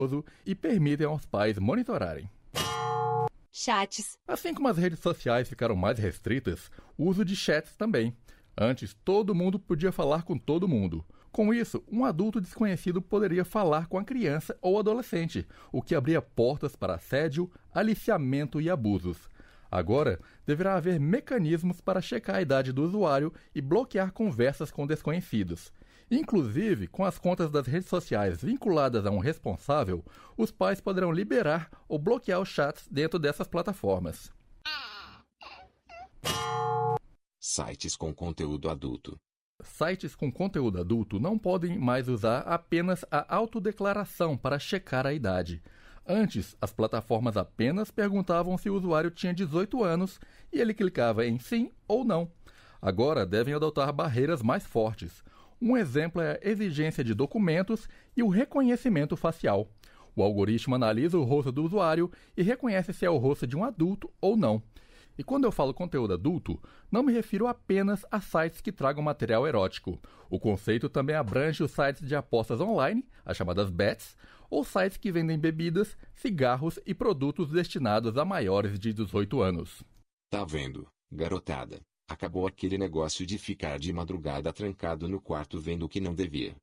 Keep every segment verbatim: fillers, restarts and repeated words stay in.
e permitem aos pais monitorarem. Chats. Assim como as redes sociais ficaram mais restritas, o uso de chats também. Antes, todo mundo podia falar com todo mundo. Com isso, um adulto desconhecido poderia falar com a criança ou adolescente, o que abria portas para assédio, aliciamento e abusos. Agora, deverá haver mecanismos para checar a idade do usuário e bloquear conversas com desconhecidos. Inclusive, com as contas das redes sociais vinculadas a um responsável, os pais poderão liberar ou bloquear os chats dentro dessas plataformas. Sites com conteúdo adulto. Sites com conteúdo adulto não podem mais usar apenas a autodeclaração para checar a idade. Antes, as plataformas apenas perguntavam se o usuário tinha dezoito anos e ele clicava em sim ou não. Agora devem adotar barreiras mais fortes. Um exemplo é a exigência de documentos e o reconhecimento facial. O algoritmo analisa o rosto do usuário e reconhece se é o rosto de um adulto ou não. E quando eu falo conteúdo adulto, não me refiro apenas a sites que tragam material erótico. O conceito também abrange os sites de apostas online, as chamadas bets, ou sites que vendem bebidas, cigarros e produtos destinados a maiores de dezoito anos. Tá vendo, garotada? Acabou aquele negócio de ficar de madrugada trancado no quarto vendo o que não devia.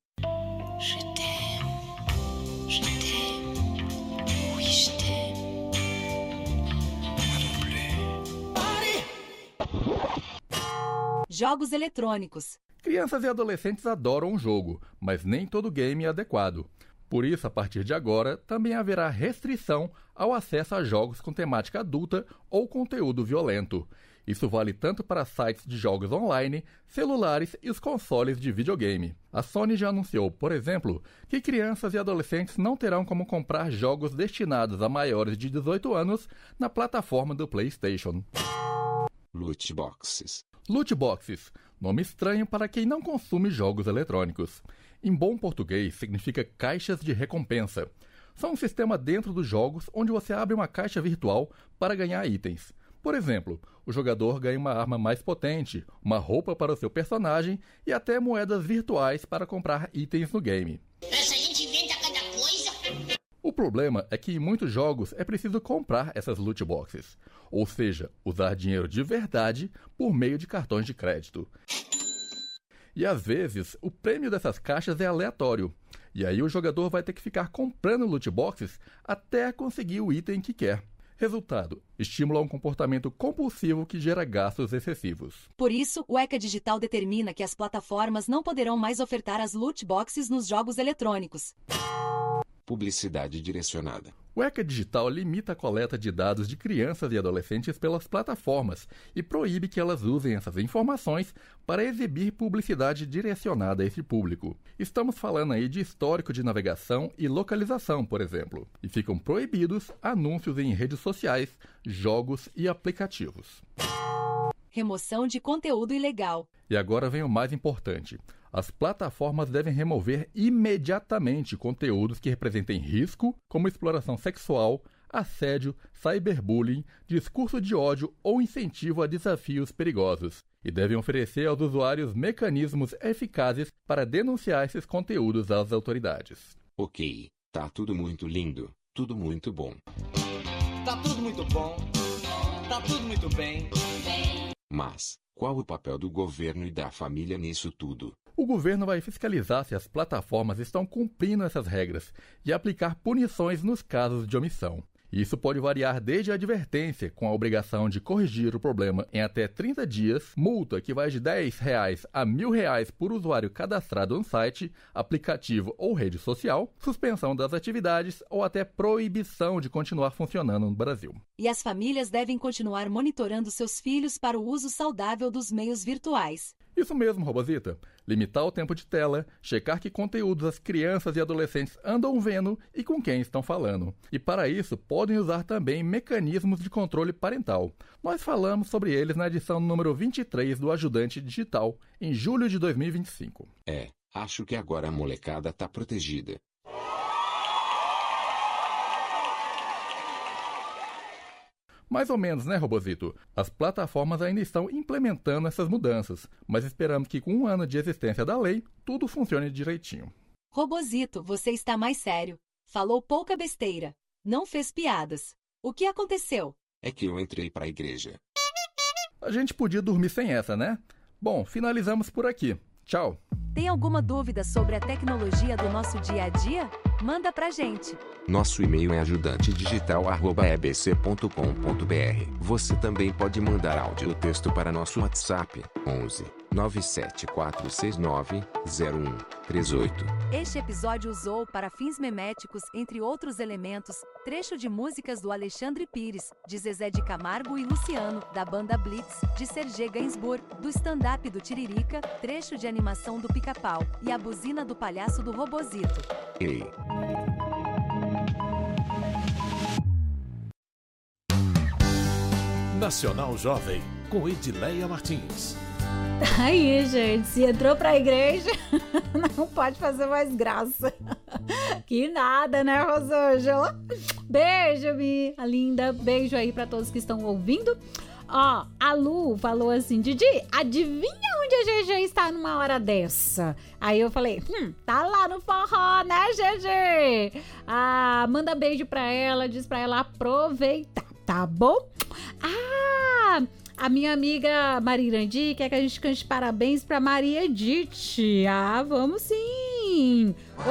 Jogos eletrônicos. Crianças e adolescentes adoram um jogo, mas nem todo game é adequado. Por isso, a partir de agora, também haverá restrição ao acesso a jogos com temática adulta ou conteúdo violento. Isso vale tanto para sites de jogos online, celulares e os consoles de videogame. A Sony já anunciou, por exemplo, que crianças e adolescentes não terão como comprar jogos destinados a maiores de dezoito anos na plataforma do PlayStation. Loot boxes. Loot boxes, nome estranho para quem não consome jogos eletrônicos. Em bom português, significa caixas de recompensa. São um sistema dentro dos jogos onde você abre uma caixa virtual para ganhar itens. Por exemplo, o jogador ganha uma arma mais potente, uma roupa para o seu personagem e até moedas virtuais para comprar itens no game. Essa gente inventa cada coisa. O problema é que em muitos jogos é preciso comprar essas loot boxes, ou seja, usar dinheiro de verdade por meio de cartões de crédito. E às vezes, o prêmio dessas caixas é aleatório, e aí o jogador vai ter que ficar comprando loot boxes até conseguir o item que quer. Resultado, estimula um comportamento compulsivo que gera gastos excessivos. Por isso, o ECA Digital determina que as plataformas não poderão mais ofertar as loot boxes nos jogos eletrônicos. Publicidade direcionada. O ECA Digital limita a coleta de dados de crianças e adolescentes pelas plataformas e proíbe que elas usem essas informações para exibir publicidade direcionada a esse público. Estamos falando aí de histórico de navegação e localização, por exemplo. E ficam proibidos anúncios em redes sociais, jogos e aplicativos. Remoção de conteúdo ilegal. E agora vem o mais importante. As plataformas devem remover imediatamente conteúdos que representem risco, como exploração sexual, assédio, cyberbullying, discurso de ódio ou incentivo a desafios perigosos. E devem oferecer aos usuários mecanismos eficazes para denunciar esses conteúdos às autoridades. Ok, tá tudo muito lindo, tudo muito bom. Tá tudo muito bom, tá tudo muito bem. Mas, qual o papel do governo e da família nisso tudo? O governo vai fiscalizar se as plataformas estão cumprindo essas regras e aplicar punições nos casos de omissão. Isso pode variar desde a advertência, com a obrigação de corrigir o problema em até trinta dias, multa que vai de dez reais a mil reais por usuário cadastrado no site, aplicativo ou rede social, suspensão das atividades ou até proibição de continuar funcionando no Brasil. E as famílias devem continuar monitorando seus filhos para o uso saudável dos meios virtuais. Isso mesmo, Robozita. Limitar o tempo de tela, checar que conteúdos as crianças e adolescentes andam vendo e com quem estão falando. E para isso, podem usar também mecanismos de controle parental. Nós falamos sobre eles na edição número vinte e três do Ajudante Digital, em julho de dois mil e vinte e cinco. É, acho que agora a molecada tá protegida. Mais ou menos, né, Robozito? As plataformas ainda estão implementando essas mudanças, mas esperamos que com um ano de existência da lei, tudo funcione direitinho. Robozito, você está mais sério. Falou pouca besteira. Não fez piadas. O que aconteceu? É que eu entrei pra igreja. A gente podia dormir sem essa, né? Bom, finalizamos por aqui. Tchau. Tem alguma dúvida sobre a tecnologia do nosso dia a dia? Manda pra gente. Nosso e-mail é ajudante digital arroba e b c ponto com ponto b r. Você também pode mandar áudio ou texto para nosso WhatsApp onze nove sete quatro seis nove zero um três oito. Este episódio usou, para fins meméticos, entre outros elementos, trecho de músicas do Alexandre Pires, de Zezé de Camargo e Luciano, da banda Blitz, de Serge Gainsbourg, do stand-up do Tiririca, trecho de animação do Pica-Pau e a buzina do palhaço do Robozito. Ei! Nacional Jovem, com Edileia Martins. Aí, gente, se entrou pra igreja, não pode fazer mais graça. Que nada, né, Rosângela? Beijo, minha linda. Beijo aí pra todos que estão ouvindo. Ó, a Lu falou assim, Didi, adivinha onde a G G está numa hora dessa? Aí eu falei, hum, tá lá no forró, né, G G? Ah, manda beijo pra ela, diz pra ela aproveitar, tá bom? Ah, a minha amiga Maria Irandi quer que a gente cante parabéns pra Maria Edith. Ah, vamos sim!